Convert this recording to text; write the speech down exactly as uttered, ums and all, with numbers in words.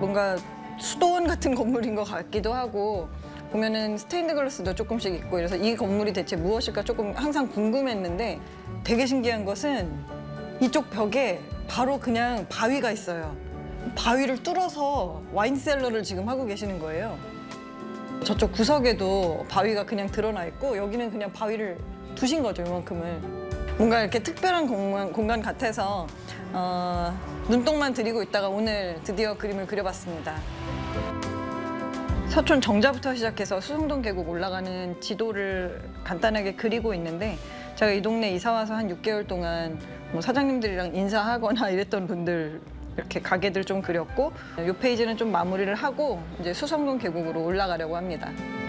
뭔가 수도원 같은 건물인 것 같기도 하고 보면은 스테인드 글라스도 조금씩 있고 이래서 이 건물이 대체 무엇일까 조금 항상 궁금했는데 되게 신기한 것은 이쪽 벽에 바로 그냥 바위가 있어요. 바위를 뚫어서 와인셀러를 지금 하고 계시는 거예요. 저쪽 구석에도 바위가 그냥 드러나 있고 여기는 그냥 바위를 두신 거죠, 이만큼을. 뭔가 이렇게 특별한 공간, 공간 같아서 어, 눈독만 들이고 있다가 오늘 드디어 그림을 그려봤습니다. 서촌 정자부터 시작해서 수성동 계곡 올라가는 지도를 간단하게 그리고 있는데 제가 이 동네 이사 와서 한 육 개월 동안 뭐 사장님들이랑 인사하거나 이랬던 분들 이렇게 가게들 좀 그렸고 이 페이지는 좀 마무리를 하고 이제 수성동 계곡으로 올라가려고 합니다.